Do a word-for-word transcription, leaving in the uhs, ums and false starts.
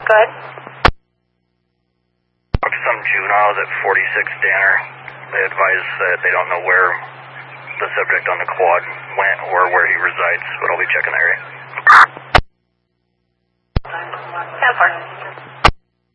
Go ahead. Some juveniles at forty-six Danner. They advise that they don't know where the subject on the quad went or where he resides, but I'll be checking the area. ten four.